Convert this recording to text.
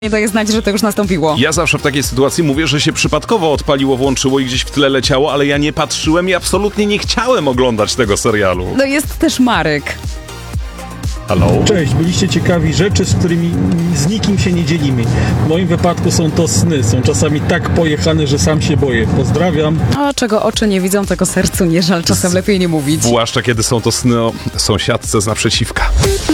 Nie daje znać, że to już nastąpiło. Ja zawsze w takiej sytuacji mówię, że się przypadkowo odpaliło, włączyło i gdzieś w tle leciało, ale ja nie patrzyłem i absolutnie nie chciałem oglądać tego serialu. No jest też Marek. Halo? Cześć, byliście ciekawi rzeczy, z którymi z nikim się nie dzielimy. W moim wypadku są to sny. Są czasami tak pojechane, że sam się boję. Pozdrawiam. A czego oczy nie widzą, tego sercu nie żal. Czasem lepiej nie mówić. Zwłaszcza kiedy są to sny o sąsiadce z naprzeciwka.